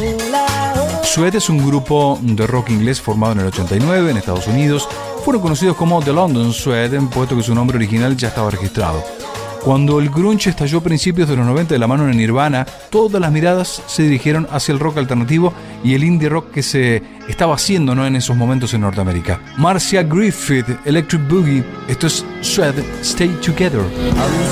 Suede es un grupo de rock inglés formado en el 89 en Estados Unidos. Fueron conocidos como The London Suede, puesto que su nombre original ya estaba registrado. Cuando el grunge estalló a principios de los 90 de la mano de Nirvana, todas las miradas se dirigieron hacia el rock alternativo y el indie rock que se estaba haciendo, ¿no?, en esos momentos en Norteamérica. Marcia Griffith, Electric Boogie, esto es Suede, Stay Together.